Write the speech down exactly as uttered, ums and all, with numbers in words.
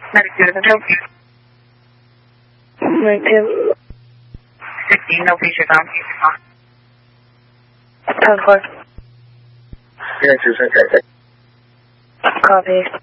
Medic Citizen. nineteen. sixteen, no patient found. ten four. Yeah, two, okay. Copy.